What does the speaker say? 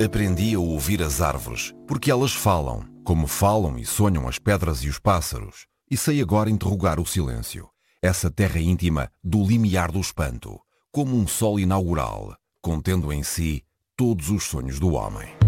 Aprendi a ouvir as árvores, porque elas falam, como falam e sonham as pedras e os pássaros. E sei agora interrogar o silêncio, essa terra íntima do limiar do espanto, como um sol inaugural, contendo em si todos os sonhos do homem.